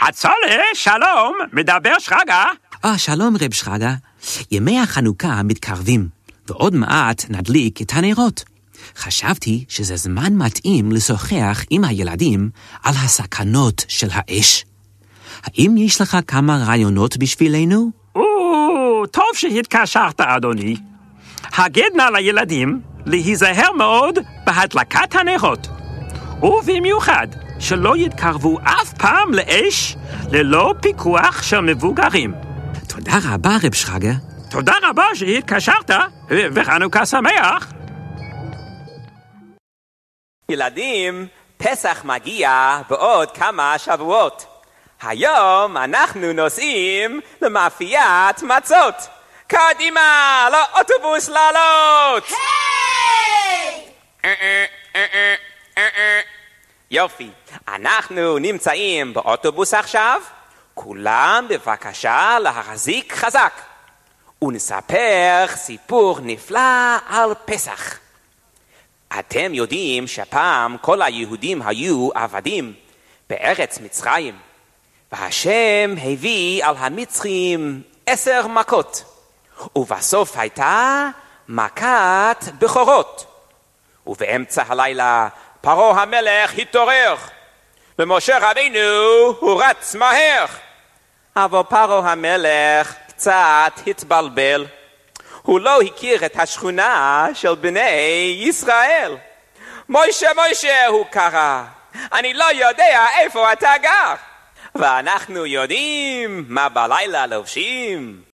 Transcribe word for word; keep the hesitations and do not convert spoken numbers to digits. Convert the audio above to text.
הצולה, שלום, מדבר שרגא. אה, שלום רב שרגא. ימי החנוכה מתקרבים, ועוד מעט נדליק את הנרות. חשבתי שזה זמן מתאים לשוחח עם הילדים על הסכנות של האש. האם יש לך כמה רעיונות בשבילנו? או, טוב שהתקשרת, אדוני. הגד נא לילדים להיזהר מאוד בהדלקת הנרות, ובמיוחד שלא יתקרבו אף פעם לאש ללא פיקוח של מבוגרים. תודה רבה רב שרגא. תודה רבה שהתקשרת, וחנוכה שמח. ילדים, פסח מגיע בעוד כמה שבועות. היום אנחנו נוסעים למאפיית מצות. קדימה, לאוטובוס לעלות! היי! יופי, אנחנו נמצאים באוטובוס עכשיו. כולם בבקשה להחזיק חזק. ונספר סיפור נפלא על פסח. אתם יודעים שפעם כל היהודים היו עבדים בארץ מצרים, והשם הביא על המצרים עשר מכות, ובסוף הייתה מכת בכורות. ובאמצע הלילה פרעה המלך התעורר, ומשה רבינו הוא רץ מהר. אבל פרעה המלך קצת התבלבל. הוא לא הכיר את השכונה של בני ישראל. מוישה, מוישה, הוא קרא, אני לא יודע איפה אתה גר. ואנחנו יודעים מה בלילה לובשים.